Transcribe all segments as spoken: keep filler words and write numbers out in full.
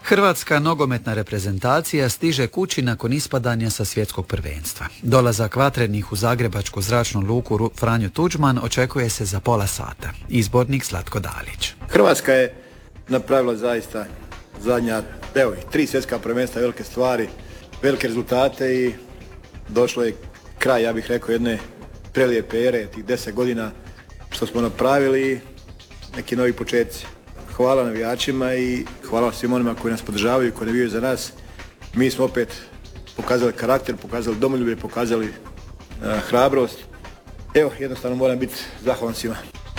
Hrvatska nogometna reprezentacija stiže kući nakon ispadanja sa svjetskog prvenstva. Dolazak vatrenih u zagrebačku zračnu luku Franjo Tuđman očekuje se za pola sata. Izbornik Zlatko Dalić. Hrvatska je napravila zaista zadnja, evo ih, tri svjetska prvenstva, velike stvari, velike rezultate i došlo je kraj, ja bih rekao, jedne prelijepe ere, tih deset godina što smo napravili i neki novi početci. Hvala navijačima i hvala svim onima koji nas podržavaju i koji navijaju za nas. Mi smo opet pokazali karakter, pokazali domoljublje, pokazali uh, hrabrost. Evo, jednostavno moram biti zahvalan svima.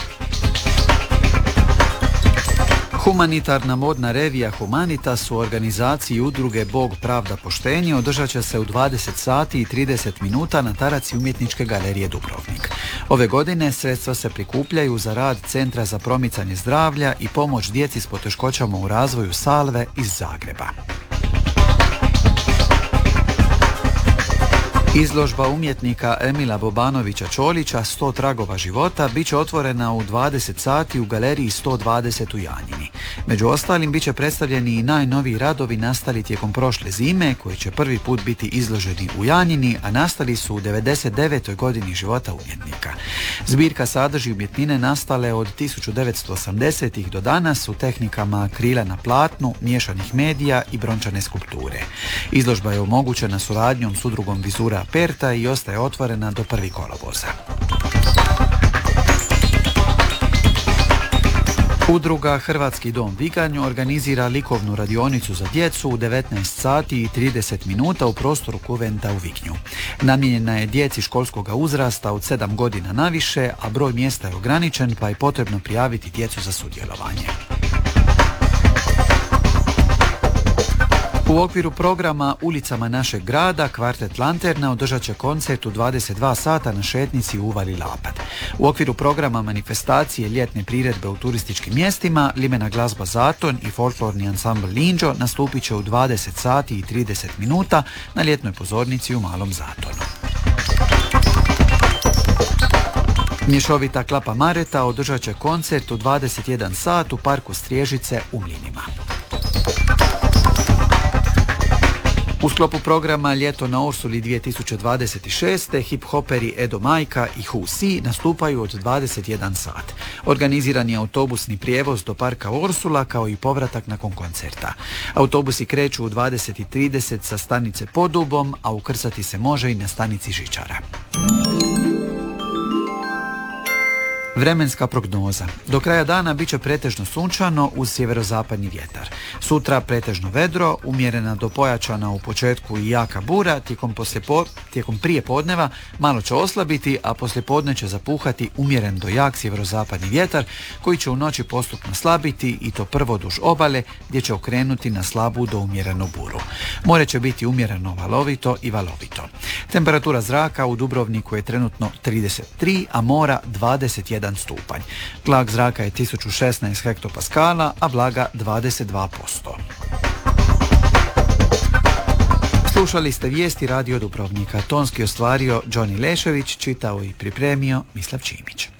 Humanitarna modna revija Humanitas u organizaciji udruge Bog, pravda, poštenje održat će se u dvadeset sati i trideset minuta na taraci Umjetničke galerije Dubrovnik. Ove godine sredstva se prikupljaju za rad Centra za promicanje zdravlja i pomoć djeci s poteškoćama u razvoju Salve iz Zagreba. Izložba umjetnika Emila Bobanovića Čolića sto tragova života bit će otvorena u dvadeset sati u galeriji sto dvadeset u Janjini. Među ostalim bit će predstavljeni i najnoviji radovi nastali tijekom prošle zime, koji će prvi put biti izloženi u Janjini, a nastali su u devedeset devetoj godini života umjetnika. Zbirka sadrži umjetnine nastale od tisuću devetsto osamdesetih do danas u tehnikama akrila na platnu, miješanih medija i brončane skulpture. Izložba je omogućena suradnjom s udrugom Vizura Perta i ostaje otvorena do prvog kolovoza. Udruga Hrvatski dom Viganj organizira likovnu radionicu za djecu u devetnaest sati i trideset minuta u prostoru Kuventa u Vignju. Namijenjena je djeci školskog uzrasta od sedam godina naviše, a broj mjesta je ograničen, pa je potrebno prijaviti djecu za sudjelovanje. U okviru programa Ulicama našeg grada Kvartet Lanterna održat će koncert u dvadeset dva sata na šetnici u Uvali Lapad. U okviru programa manifestacije ljetne priredbe u turističkim mjestima Limena glazba Zaton i folklorni ansambl Linđo nastupit će u dvadeset sati i trideset minuta na ljetnoj pozornici u Malom Zatonu. Mješovita klapa Mareta održat će koncert u dvadeset jedan sat u parku Striježice u Mlinima. U sklopu programa Ljeto na Orsuli dvije tisuće dvadeset šeste hip-hoperi Edo Majka i Husi nastupaju od dvadeset jedan sat. Organiziran je autobusni prijevoz do parka Orsula kao i povratak nakon koncerta. Autobusi kreću u dvadeset trideset sa stanice Podubom, a ukrcati se može i na stanici Žičara. Vremenska prognoza. Do kraja dana bit će pretežno sunčano uz sjeverozapadni vjetar. Sutra pretežno vedro, umjerena do pojačana u početku i jaka bura, tijekom, poslijepo, tijekom prije podneva malo će oslabiti, a poslijepodne će zapuhati umjeren do jak sjeverozapadni vjetar koji će u noći postupno slabiti i to prvo duž obale gdje će okrenuti na slabu do umjerenu buru. More će biti umjereno valovito i valovito. Temperatura zraka u Dubrovniku je trenutno trideset tri, a mora dvadeset jedan stupanj. Tlak zraka je tisuću šesnaest hektopaskala, a vlaga dvadeset dva posto. Slušali ste vijesti Radio Dubrovnika. Tonski ostvario Đoni Lešević, čitao i pripremio Mislav Čimić.